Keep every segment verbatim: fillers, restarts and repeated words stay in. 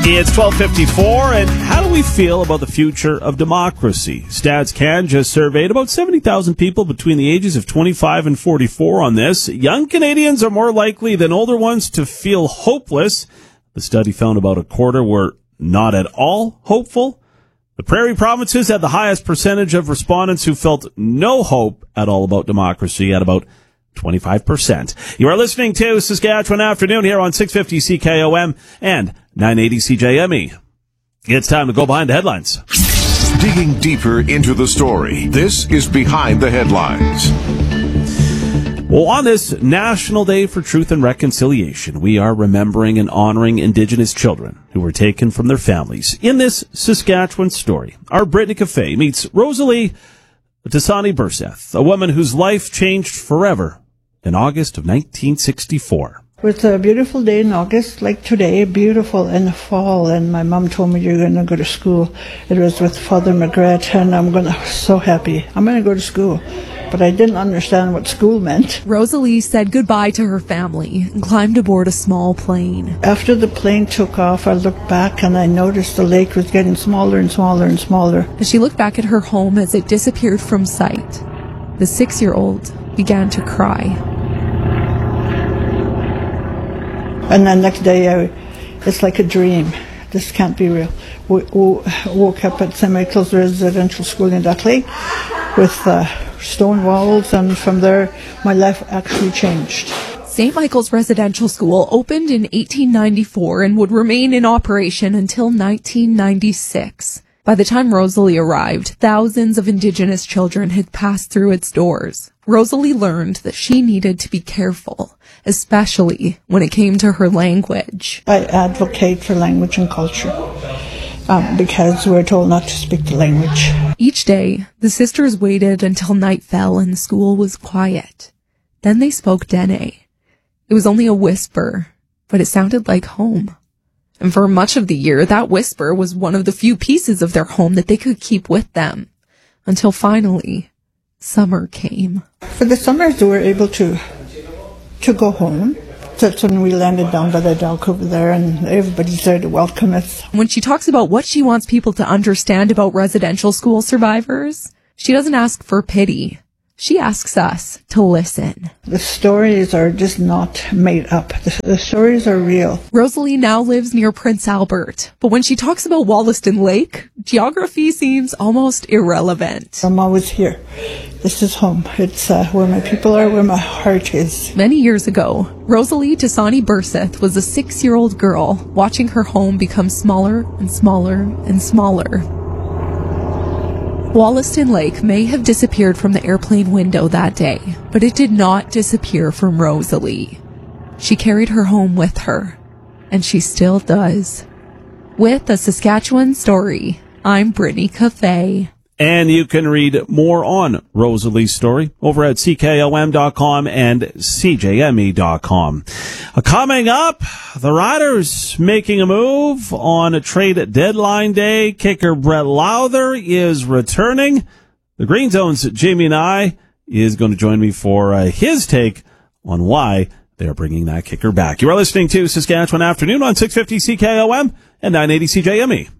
It's twelve fifty-four, and how do we feel about the future of democracy? Stats Can just surveyed about seventy thousand people between the ages of twenty-five and forty-four on this. Young Canadians are more likely than older ones to feel hopeless. The study found about a quarter were not at all hopeful. The Prairie provinces had the highest percentage of respondents who felt no hope at all about democracy, at about twenty-five percent. You are listening to Saskatchewan Afternoon here on six fifty C K O M and nine eighty C J M E. It's time to go behind the headlines. Digging deeper into the story, this is Behind the Headlines. Well, on this National Day for Truth and Reconciliation, we are remembering and honoring Indigenous children who were taken from their families. In this Saskatchewan story, our Brittany Cafe meets Rosalie Tasani Burseth, a woman whose life changed forever in August of nineteen sixty-four. It was a beautiful day in August, like today, beautiful in the fall, and my mom told me, you're going to go to school. It was with Father McGrath, and I'm going to, so happy. I'm going to go to school. But I didn't understand what school meant. Rosalie said goodbye to her family and climbed aboard a small plane. After the plane took off, I looked back and I noticed the lake was getting smaller and smaller and smaller. As she looked back at her home as it disappeared from sight, the six-year-old began to cry. And the next day, I, it's like a dream. This can't be real. We, we woke up at Saint Michael's Residential School in Dudley with uh, stone walls, and from there, my life actually changed. Saint Michael's Residential School opened in eighteen ninety-four and would remain in operation until nineteen ninety-six. By the time Rosalie arrived, thousands of Indigenous children had passed through its doors. Rosalie learned that she needed to be careful, especially when it came to her language. I advocate for language and culture um, because we're told not to speak the language. Each day, the sisters waited until night fell and the school was quiet. Then they spoke Dene. It was only a whisper, but it sounded like home. And for much of the year, that whisper was one of the few pieces of their home that they could keep with them. Until finally, summer came. For the summers, we were able to to go home. That's when we landed down by the dock over there, and everybody's there to welcome us. When she talks about what she wants people to understand about residential school survivors, she doesn't ask for pity. She asks us to listen. The stories are just not made up. The, the stories are real. Rosalie now lives near Prince Albert, but when she talks about Wollaston Lake, geography seems almost irrelevant. I'm always here. This is home. It's uh, where my people are, where my heart is. Many years ago, Rosalie Tasani Burseth was a six-year-old girl watching her home become smaller and smaller and smaller. Wollaston Lake may have disappeared from the airplane window that day, but it did not disappear from Rosalie. She carried her home with her, and she still does. With a Saskatchewan story, I'm Brittany Cafe. And you can read more on Rosalie's story over at C K O M dot com and C J M E dot com. Uh, coming up, the Riders making a move on a trade deadline day. Kicker Brett Lowther is returning. The Green Zone's Jamie and I is going to join me for uh, his take on why they're bringing that kicker back. You are listening to Saskatchewan Afternoon on six fifty C K O M and nine eighty C J M E.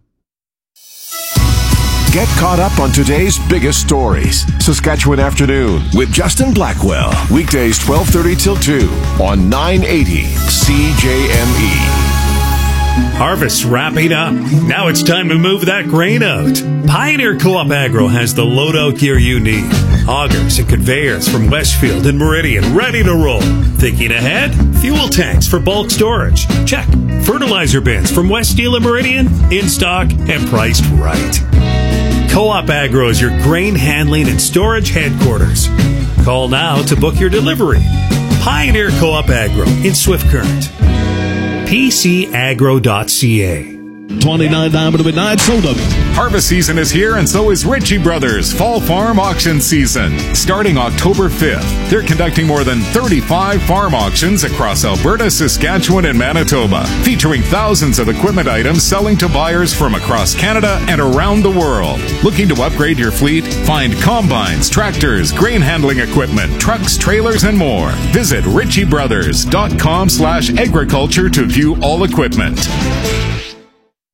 Get caught up on today's biggest stories. Saskatchewan Afternoon with Justin Blackwell. Weekdays twelve thirty till two on nine eighty C J M E. Harvest's wrapping up. Now it's time to move that grain out. Pioneer Co-op Agro has the loadout gear you need. Augers and conveyors from Westfield and Meridian ready to roll. Thinking ahead? Fuel tanks for bulk storage. Check. Fertilizer bins from West Steel and Meridian in stock and priced right. Co-op Agro is your grain handling and storage headquarters. Call now to book your delivery. Pioneer Co-op Agro in Swift Current. P C agro dot C A. twenty-nine down to midnight, sold up. Harvest season is here, and so is Ritchie Brothers Fall Farm Auction Season. Starting October fifth, they're conducting more than thirty-five farm auctions across Alberta, Saskatchewan, and Manitoba, featuring thousands of equipment items selling to buyers from across Canada and around the world. Looking to upgrade your fleet? Find combines, tractors, grain handling equipment, trucks, trailers, and more. Visit ritchie brothers dot com slash agriculture to view all equipment.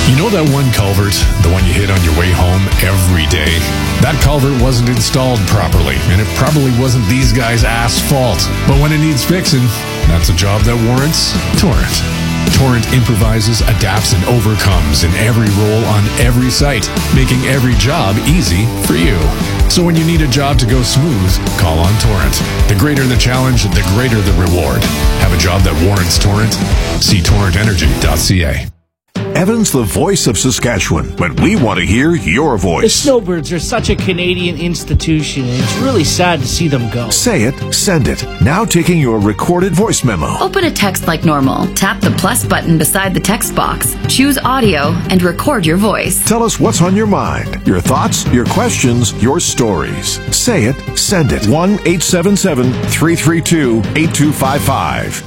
You know that one culvert, the one you hit on your way home every day? That culvert wasn't installed properly, and it probably wasn't these guys' ass fault. But when it needs fixing, that's a job that warrants Torrent. Torrent improvises, adapts, and overcomes in every role on every site, making every job easy for you. So when you need a job to go smooth, call on Torrent. The greater the challenge, the greater the reward. Have a job that warrants Torrent? See torrent energy dot c a. Evan's the voice of Saskatchewan, but we want to hear your The voice. Snowbirds are such a Canadian institution, and it's really sad to see them go. Say it, send it. Now taking your recorded voice memo. Open a text like normal. Tap the plus button beside the text box. Choose audio and record your voice. Tell us what's on your mind, your thoughts, your questions, your stories. Say it, send it. one eight seven seven, three three two, eight two five five.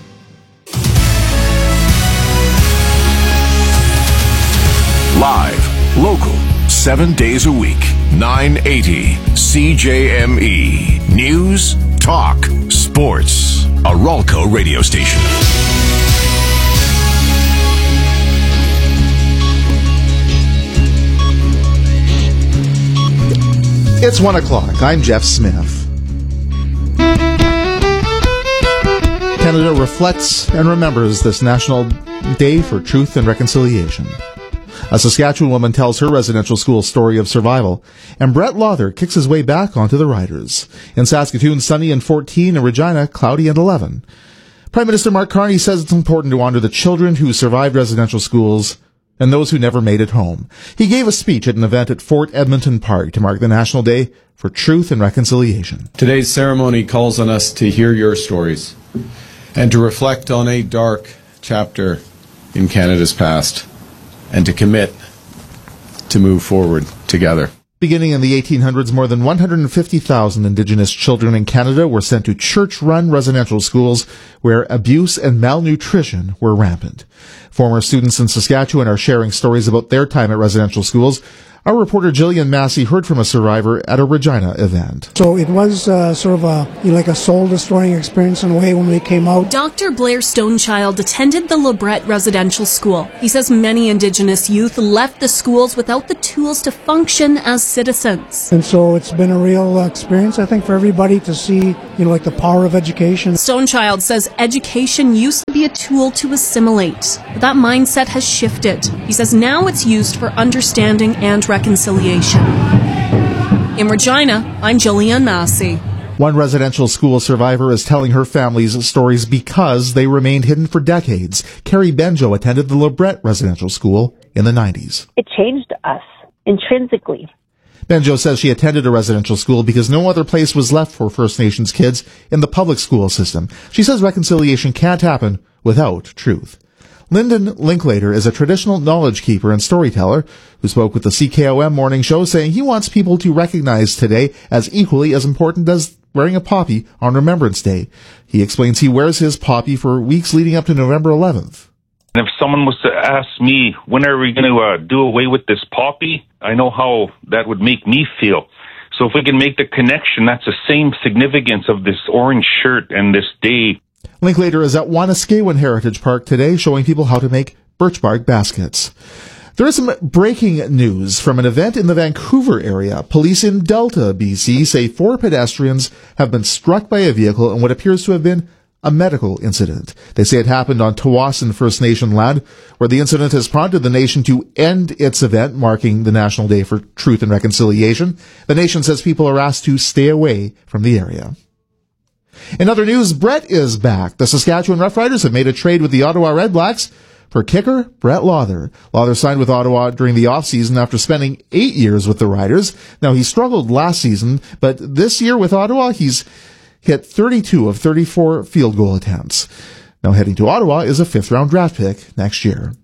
Live, local, seven days a week, nine eighty C J M E. News, talk, sports. A Ralco radio station. It's one o'clock. I'm Jeff Smith. Canada reflects and remembers this National Day for Truth and Reconciliation. A Saskatchewan woman tells her residential school story of survival, and Brett Lawther kicks his way back onto the riders. In Saskatoon, sunny and fourteen, and Regina, cloudy and eleven. Prime Minister Mark Carney says it's important to honor the children who survived residential schools and those who never made it home. He gave a speech at an event at Fort Edmonton Park to mark the National Day for Truth and Reconciliation. Today's ceremony calls on us to hear your stories and to reflect on a dark chapter in Canada's past, and to commit to move forward together. Beginning in the eighteen hundreds, more than one hundred fifty thousand Indigenous children in Canada were sent to church-run residential schools where abuse and malnutrition were rampant. Former students in Saskatchewan are sharing stories about their time at residential schools. Our reporter Jillian Massey heard from a survivor at a Regina event. So it was uh, sort of a you know, like a soul-destroying experience in a way when we came out. Doctor Blair Stonechild attended the LeBret Residential School. He says many Indigenous youth left the schools without the tools to function as citizens. And so it's been a real uh, experience, I think, for everybody to see, you know, like the power of education. Stonechild says education used to be a tool to assimilate, but that mindset has shifted. He says now it's used for understanding and reconciliation. In Regina, I'm Jillian Massey. One residential school survivor is telling her family's stories because they remained hidden for decades. Carrie Benjo attended the LeBret Residential School in the nineties. It changed us intrinsically. Benjo says she attended a residential school because no other place was left for First Nations kids in the public school system. She says reconciliation can't happen without truth. Lyndon Linklater is a traditional knowledge keeper and storyteller who spoke with the C K O M morning show, saying he wants people to recognize today as equally as important as wearing a poppy on Remembrance Day. He explains he wears his poppy for weeks leading up to November eleventh. If someone was to ask me, when are we going to uh, do away with this poppy, I know how that would make me feel. So if we can make the connection, that's the same significance of this orange shirt and this day. Linklater is at Wanuskewin Heritage Park today, showing people how to make birch bark baskets. There is some breaking news from an event in the Vancouver area. Police in Delta, B C, say four pedestrians have been struck by a vehicle in what appears to have been a medical incident. They say it happened on Tawasin First Nation land, where the incident has prompted the nation to end its event, marking the National Day for Truth and Reconciliation. The nation says people are asked to stay away from the area. In other news, Brett is back. The Saskatchewan Roughriders have made a trade with the Ottawa Red Blacks for kicker Brett Lawther. Lawther signed with Ottawa during the offseason after spending eight years with the Riders. Now, he struggled last season, but this year with Ottawa, he's hit thirty-two of thirty-four field goal attempts. Now, heading to Ottawa is a fifth-round draft pick next year.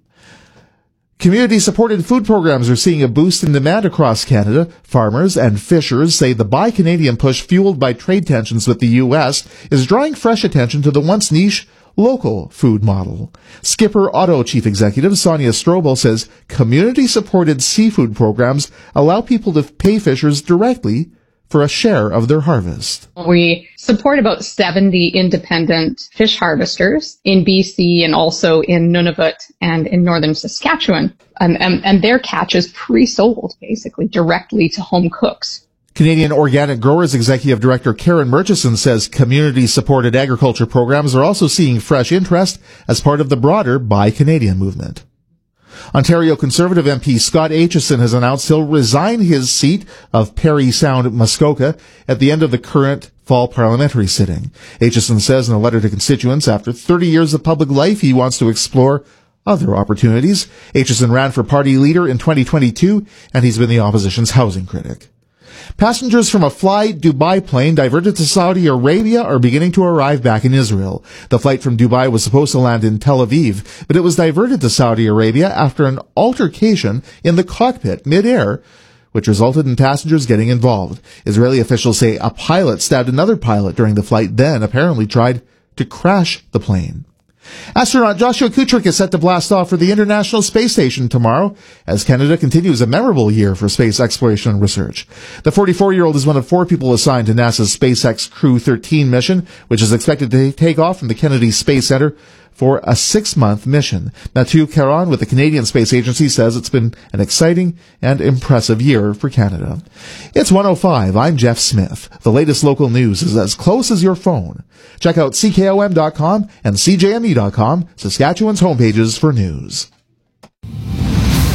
Community-supported food programs are seeing a boost in demand across Canada. Farmers and fishers say the Buy Canadian push, fueled by trade tensions with the U S, is drawing fresh attention to the once niche local food model. Skipper Auto Chief Executive Sonia Strobel says community-supported seafood programs allow people to pay fishers directly for a share of their harvest. We support about seventy independent fish harvesters in B C and also in Nunavut and in northern Saskatchewan. And, and, and their catch is pre-sold, basically, directly to home cooks. Canadian Organic Growers Executive Director Karen Murchison says community-supported agriculture programs are also seeing fresh interest as part of the broader Buy Canadian movement. Ontario Conservative M P Scott Aitchison has announced he'll resign his seat of Parry Sound, Muskoka at the end of the current fall parliamentary sitting. Aitchison says in a letter to constituents after thirty years of public life, he wants to explore other opportunities. Aitchison ran for party leader in twenty twenty-two, and he's been the opposition's housing critic. Passengers from a Fly Dubai plane diverted to Saudi Arabia are beginning to arrive back in Israel. The flight from Dubai was supposed to land in Tel Aviv, but it was diverted to Saudi Arabia after an altercation in the cockpit mid-air, which resulted in passengers getting involved. Israeli officials say a pilot stabbed another pilot during the flight, then apparently tried to crash the plane. Astronaut Joshua Kutrick is set to blast off for the International Space Station tomorrow as Canada continues a memorable year for space exploration and research. The forty-four-year-old is one of four people assigned to NASA's SpaceX Crew thirteen mission, which is expected to take off from the Kennedy Space Center for a six-month mission. Mathieu Caron with the Canadian Space Agency says it's been an exciting and impressive year for Canada. It's one oh five. I'm Jeff Smith. The latest local news is as close as your phone. Check out C K O M dot com and C J M E dot com, Saskatchewan's homepages for news.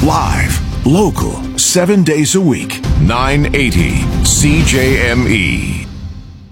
Live, local, seven days a week, nine eighty C J M E.